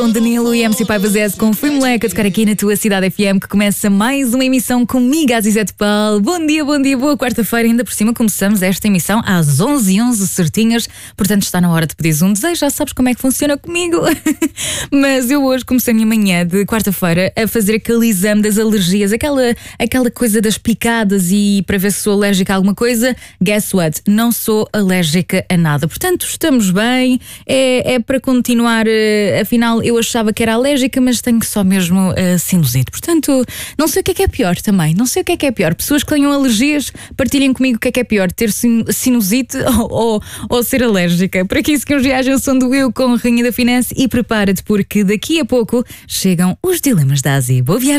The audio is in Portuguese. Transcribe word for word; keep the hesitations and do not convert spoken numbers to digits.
Com Danilo e M C Paiva Zé com Fui Moleca tocar aqui na tua Cidade F M, que começa mais uma emissão comigo, Azizete Paulo. Bom dia, bom dia, boa quarta-feira. Ainda por cima começamos esta emissão às onze e onze certinhas. Portanto está na hora de pedir um desejo. Já sabes como é que funciona comigo. Mas eu hoje comecei a minha manhã de quarta-feira a fazer aquele exame das alergias, aquela, aquela coisa das picadas, e para ver se sou alérgica a alguma coisa. Guess what? Não sou alérgica a nada. Portanto estamos bem. É, é para continuar. Afinal eu achava que era alérgica, mas tenho só mesmo uh, sinusite. Portanto, não sei o que é que é pior também. Não sei o que é que é pior. Pessoas que tenham alergias, partilhem comigo o que é que é pior: ter sin- sinusite ou, ou, ou ser alérgica. Por aqui, se que viagem, eu sou do eu com a Rainha da Finance, e prepara-te porque daqui a pouco chegam os dilemas da Azi. Boa viagem.